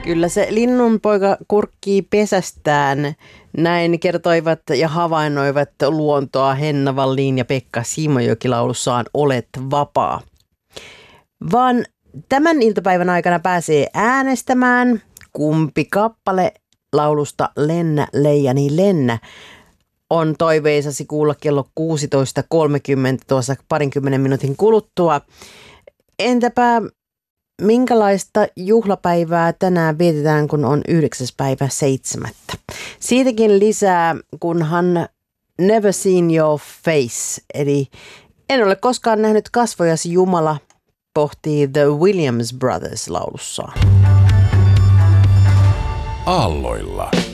Kyllä se linnunpoika kurkkii pesästään. Näin kertoivat ja havainnoivat luontoa Henna Wallin ja Pekka Simojoki laulussaan Olet vapaa. Vaan tämän iltapäivän aikana pääsee äänestämään, kumpi kappale laulusta Lennä Leijani lennä on toiveisasi kuulla kello 16.30 tuossa 20 minuutin kuluttua. Entäpä minkälaista juhlapäivää tänään vietetään, kun on 9.7. Siitäkin lisää, kunhan Never Seen Your Face, eli en ole koskaan nähnyt kasvojasi Jumala, pohtii The Williams Brothers laulussaan. Aalloilla.